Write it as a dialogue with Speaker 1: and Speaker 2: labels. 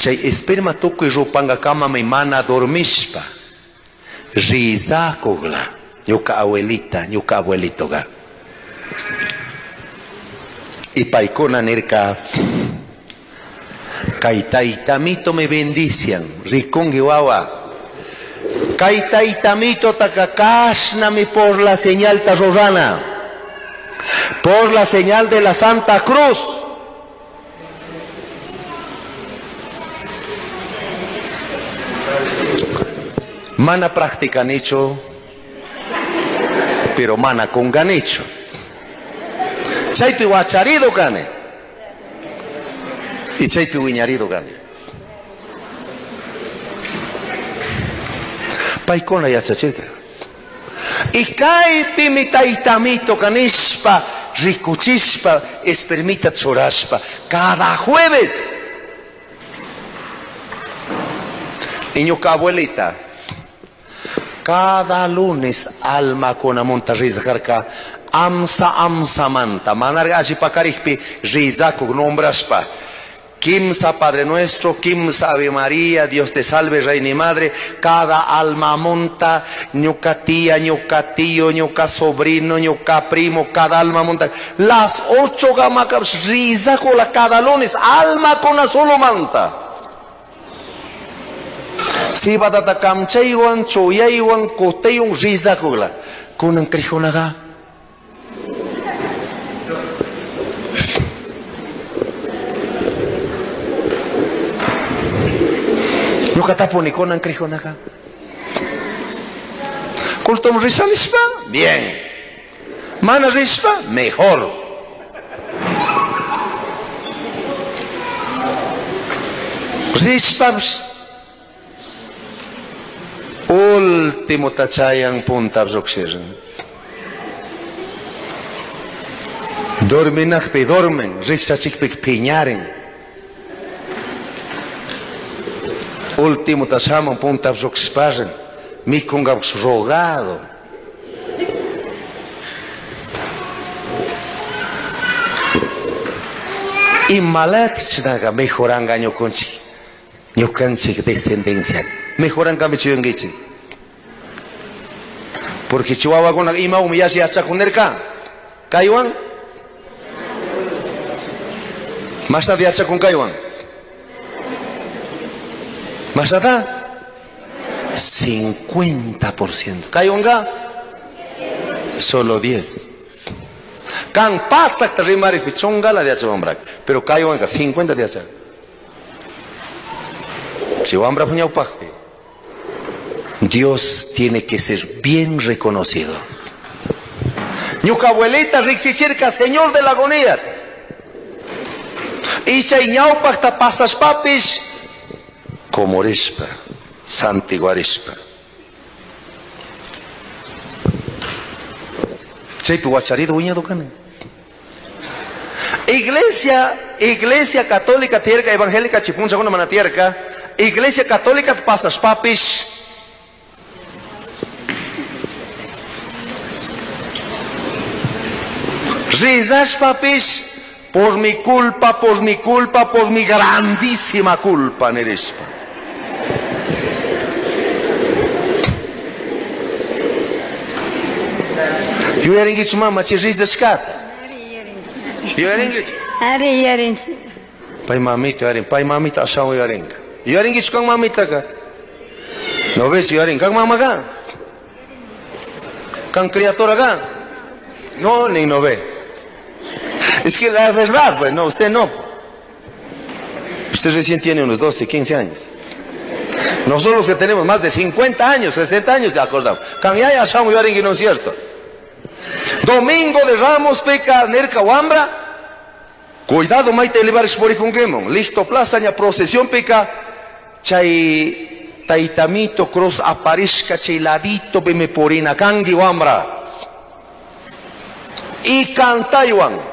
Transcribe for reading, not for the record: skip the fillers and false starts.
Speaker 1: Chay esperma tukuy rupanga kama mi mana dormishpa rizakugla ñuka abuelita ñuka abuelitoga y paykuna nirka kay taytamito me bendician rikungi wawa kay taytamito takakashnami por la señal tarrorana, por la señal de la Santa Cruz. Mana practican hecho, pero mana con ganicho. Chaypi wacharido gane. Y chaypi wiñarido gane. Paikona yachachirka. Y kaypi mi taytamito kanishpa, rikuchispa, espermita chorashpa, cada jueves. Y ñuka abuelita, cada lunes alma con amonta rizkarka amsa manta manarga allí pakarikpi rizakuk nombraspa kimsa Padre Nuestro, kimsa Ave María, Dios te salve Reina y Madre, cada alma monta, ñuka tía, ñuka tío, ñuka sobrino, ñuka primo, cada alma monta las 8 gamacas rizakola cada lunes alma con una solo manta. Si batata kamchaywan, choyaywan, kotaywan rizakugla kunan krijonaga. Ñuka taponi kunan krijonaga. Kultum rizalispa, bien. Mana rispa, mejor. Rispaps último tachayan punta roxeran. Dorminakpi dormen, rixachikpik piñaren. Último tachaman punta roxparan, mikungabs rogado. Y malakchnaga mejoranga ñukunchik, ñukanchik descendencia. Mejoran cambio chiyungichi. Porque Chihuahua con la ima humillashi yachakunerka. Kaiwan. Más tarde yachakun Kaiwan. Más tarde 50%. Kaiwanga solo 10. Kan pasak tarimari pichonga la de yachakun. Pero Kaiwanga 50 de yachak. Chihuahua puñau pakte. Dios tiene que ser bien reconocido. Ñuka abuelita rixichirka Señor de la agonía. Y chayñaupakta pasas papis como rispa, santiguarispa. Chaypi guacharido uña dokane. Iglesia católica tierca, evangélica chipuncha con mana tierca. Iglesia católica pasas papis. Rizas papis por mi culpa, por mi grandísima culpa, Nerespa. You hearing it, mama? She reads the scat. You hearing it?
Speaker 2: Ari hearing.
Speaker 1: Pai mamita, ashaw hearing. You hearing it, kang mamita ka? No ves, you hearing, kang mama ka? Kang criatura ka? No, ni no ve. Es que la verdad, pues no, usted no. Usted recién tiene unos 12, 15 años. Nosotros los que tenemos más de 50 años, 60 años, ya acordamos. Cambiar ya estamos y no es cierto. Domingo de Ramos, peca, nerca, wambra. Cuidado, maite, libares por ikungemon. Listo, plaza, ya procesión, peca. Chay, taitamito, cross, aparezca, chay, ladito, me porina, kangi, wambra. Y cantayuan.